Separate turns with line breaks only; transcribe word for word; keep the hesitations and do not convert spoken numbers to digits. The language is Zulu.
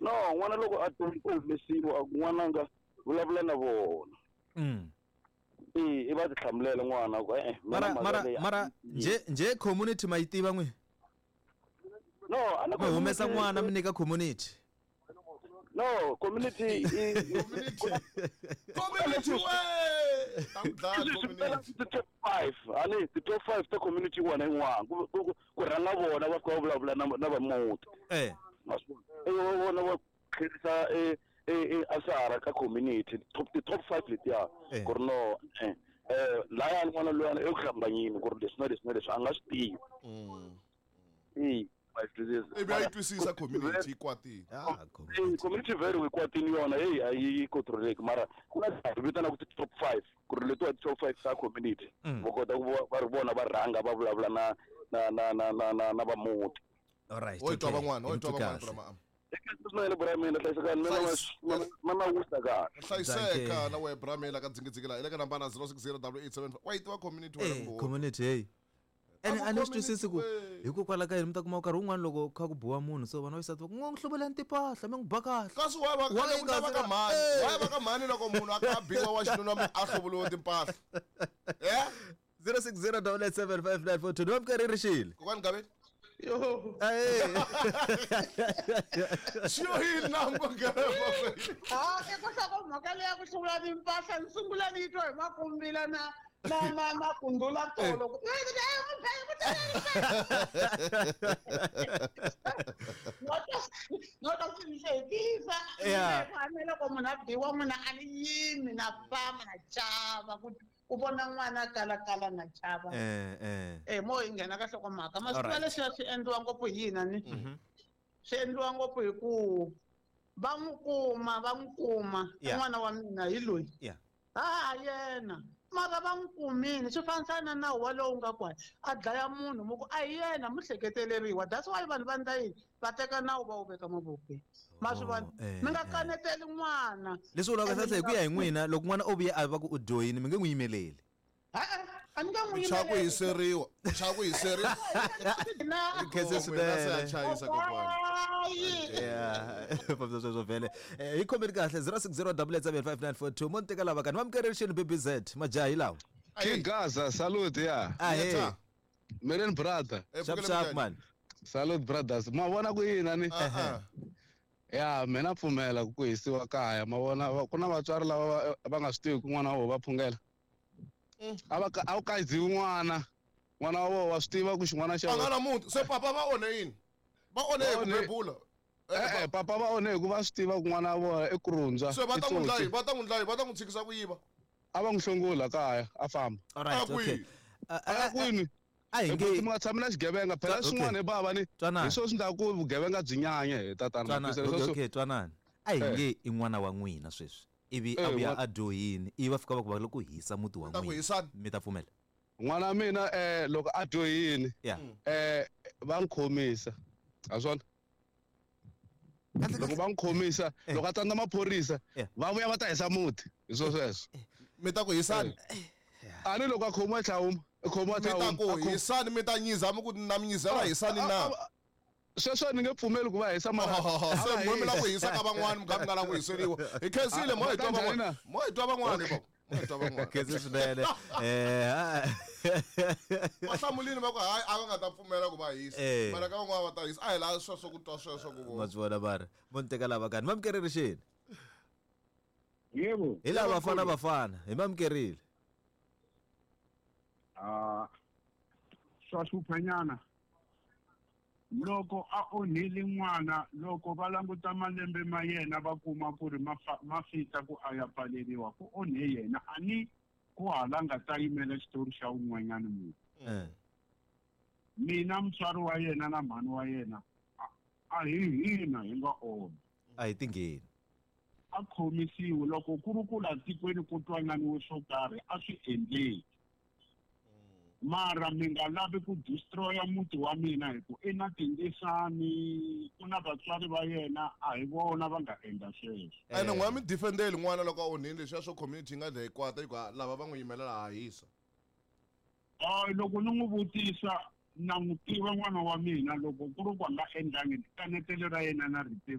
no n'wana loko a tonisiwa n'wana nga vulavula na vona
mm
eh i va ti hlamulela n'wana ku eh
mara mara mara nje nje community mayitiva n'we
no ana
ku humesa n'wana mi nyika community
no community
community way tamdala community
top five ani the top five ta community one n'wana ku ku rhanga vona va ku vulavula na na va muti
eh
masibona eh vona va khirisa eh eh asara ka community top the top five letiya ku ri no eh eh la ya n'wana loyana eku hlambanyini ku ri leswi na leswi na leswi a nga swi tivi eh
e bya yi twisisa community kwatini
ah
community very we kwatini yona hey ayi controleki mara kuna vitana ku top five ku ri leto top five ta community vokota ku va ri vona va rhanga va vulavula na na na na na na va muti
all right
oyi twa van'wana oyi twa van'wana brama
ekasisina Bramela hlayisekani mina mana wusa ka
hlayiseka na we Bramela ka dzingizingela ile ka namba na zero six zero eight eight seven wa yitiwa community wa
mbo community hey ene a ni swi twisisi ku hikokwala ka yini mi ta kuma nkarhi wun'wana loko kha ku buwa munhu so vana va xisati va ku n'wi hluvelani tipahla mi n'wi ba kahle
kasi wa va ka va ka mani wa va ka mani loko munhu a ka biwa wa xinuna a hluvuliwa timpahla eh
zero six zero eight eight seven five nine four two no mkari rishile
kokwani gabe
yo
hey
sho hil nango gabe
ah ke ko sa ko makale ya ku hluvula timpahla nsungula ni twa hi makumbila na na na na kundula tolo no to sinishekisa fanele ko munhu a biwa munhu a ni yimi na famba na chava ku ku vona n'wana kala kala na chava
eh eh
eh mo hi nghena kahle ko mhaka masiku leswi swi endliwa ngopfu hi hina ni swi endliwa ngopfu hi ku va n'wi kuma va n'wi kuma n'wana wa mina hi loyi ah yena mara va n'wi kumini swi fanisana na nawu walowu nga kwani a dlaya munhu muku a hi yena muhleketeleriwa that's why vanhu va ndla yini va teka nawu va wu veka mavokweni ma swi vona mi nga kaneteli n'wana
leswi vulaka sasa hi ku ya hi n'wina loko n'wana o vuya a va ku u dyohini mi nge n'wi yimeleli
a ni nga n'wi
cha ku hiseriwa cha ku hiseriwa
kese swinene
chayisa kokwani
yeah pamso swo vele hi khomeni kahle zero six zero eight eight seven five nine four two monte kala vakani va mkerelishini B B Z majahi lawa
Gaza salute ya
ah hey
Meren brother
sharp sharp man
salute brothers ma vona ku yini ni ya mina pfumela ku hisiwa kaya ma vona kuna vatswari lava va nga swi tivi ku n'wana wa va phungela ava ka a ka dzi n'wana n'wana wa wa swi tiva ku xin'wana xa
angana muti se papa va one yini va one ku bebula
eh eh papa va one ku va swi tiva ku n'wana wa vona i kurundzwa
so va ta n'wi dlayi va ta n'wi dlayi va ta n'wi tshikisa ku yiva
a va n'wi hlongula kaya a famba
all right okay
a kwini
a hi nge
mi nga tshami na xigevenga phela swin'wana bava ni hi swo swi ndla ku vugevenga byi nyanya hi tatana
okay twanani a hi nge i n'wana wa n'wina sweswi ivi a vuya a dyohini i va fika va ku va loko hisa muti wa n'wina mi ta pfumela
n'wana wa mina eh loko a dyohini eh va n'wi khomisa a swona loko va n'wi khomisa loko a tsandza maphorisa va vuya va ta hisa muti hi swo sweswo
mi ta ku hisani
a ni loko a khomiwa tlhawuma khomiwa tlhawuma
mi ta ku hisani mi ta nyiza mi ku na mi nyizela hisani na
sweswo ni nge pfumeli ku va hisa mara
se mwe mi la ku hisa ka van'wana mi nga mi nga la ku hiseriwa hi khensile mo hi twa van'wana mo hi twa van'wana bo mo hi twa van'wana
kese swinene eh
vasamulini va ku hayi a va nga ta pfumela ku va hisa mara ka van'wana va ta hisa a hi la sweswo ku twa sweswo ku vona
maswona mara monteka lava kani mamkererishini
yebo
hi lava vafana vafana hi mamkerile
ah swa hluphanyana loko a onhile n'wana loko va languta malembe ma yena va kuma ku ri ma fita ku a ya pfaleriwa ku onhe yena ani ku hala nga ta yimela xitori xa un'wanyana munhu mina mutswari wa yena na mhani wa yena a hi hina hi nga onhi
a hi tingheni
a khomisiwe loko ku ri ku la tikweni ku twananiwe swo karhi a swi endleki mara mi nga lavi ku destroya muti wa mina hi ku i na tindzisani ku na vatswari va yena a hi vona va nga endla sweswo
ene n'wana mi defendeli n'wana loko a onhile leswiya swo community yi nga dla hi kwata yi ku lava va n'wi yimelela a hisa
a loko ni n'wi vutisa na n'wi tiva n'wana wa mina loko ku ri ku a nga endlangi kanetelo ra yena na ri